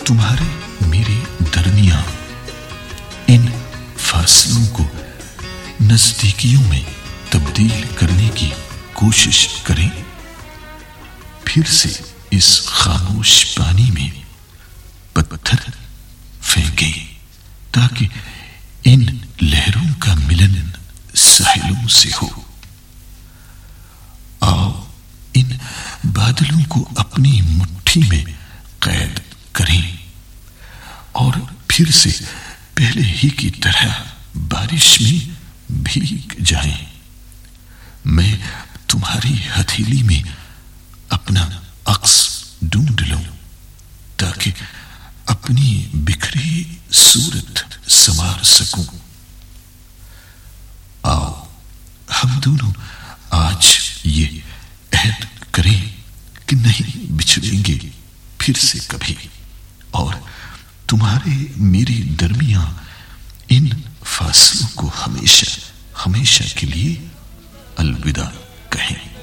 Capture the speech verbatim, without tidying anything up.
تمہارے میرے درمیان ان فاصلوں کو نزدیکیوں میں تبدیل کرنے کی کوشش کریں، پھر سے اس خاموش پانی میں پتھر پھینکیں تاکہ ان لہروں کا ملن ساحلوں سے ہو۔ آؤ ان بادلوں کو اپنی مٹھی میں قید کریں اور پھر سے پہلے ہی کی طرح بارش میں بھیگ جائیں۔ میں تمہاری ہتھیلی میں اپنا عکس ڈھونڈ لوں تاکہ اپنی بکھری صورت سنوار سکوں۔ آؤ ہم دونوں آج یہ عہد کریں کہ نہیں بچھڑیں گے پھر سے کبھی، اور تمہارے میرے درمیان ان فاصلوں کو ہمیشہ ہمیشہ کے لیے الوداع کہیں۔